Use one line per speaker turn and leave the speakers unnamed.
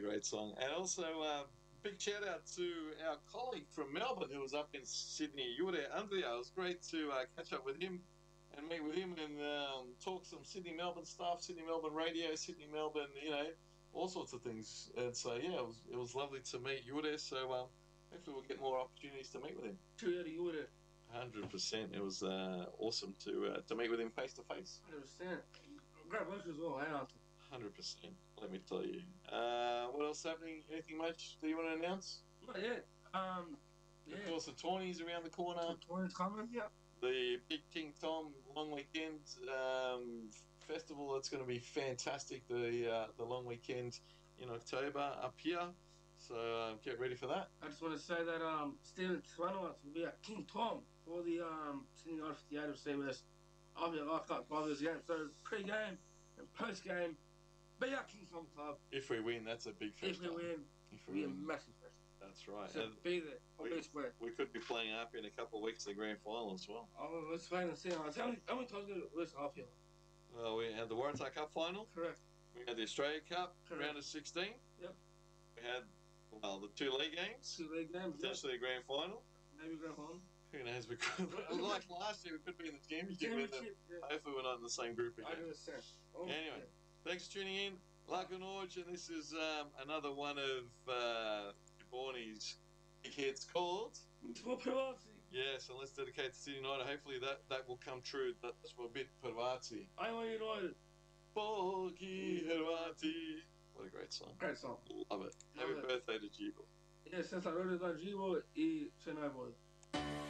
great song. And also, big shout out to our colleague from Melbourne who was up in Sydney. You were there, Andrea. It was great to catch up with him and meet with him and talk some Sydney Melbourne stuff, Sydney Melbourne radio, Sydney Melbourne, all sorts of things. And so yeah, it was lovely to meet you there. So hopefully we'll get more opportunities to meet with him.
True, you were there.
100%. It was awesome to meet with him face to face.
100%. Great work as well, eh?
100%. Let me tell you. What else happening? Anything much that you want to announce?
Not yet.
Of course, the tourney's around the corner.
The tourney's coming, yeah.
The Big King Tom long weekend festival. That's going to be fantastic. The long weekend in October up here. So get ready for that.
I just want to say that Stephen Swanowitz will be at King Tom for the Sydney Under 58 of CBS. I'll be locked up by this game. So pre-game and post-game, be at King Tom Club.
If we win, that's a big festival.
If we win, it'll be a massive festival.
That's right.
So be there.
We could be playing up in a couple of weeks the grand final as well.
Oh, let's wait and see. How many times did we lose half here?
Well, we had the Waratah Cup final.
Correct.
We had the Australia Cup,
Correct.
round of 16.
Yep.
We had, the 2 league games.
2 league games.
Potentially a grand final.
Maybe grand final.
Who knows? We could, like last year, we could be in the championship. Hopefully we're not in the same group again.
I understand.
Anyway, thanks for tuning in. Lachlan Orge, and this is another one of Borny's big hits called
Pervazzi.
Yes, and let's dedicate to City United. Hopefully that will come true. That's a bit Pervazzi.
I want United.
Pochi Pervazzi. What a great song.
Great song.
Love it. Happy birthday to Jibo.
Yeah, since I wrote it on Jibo, he should know about it.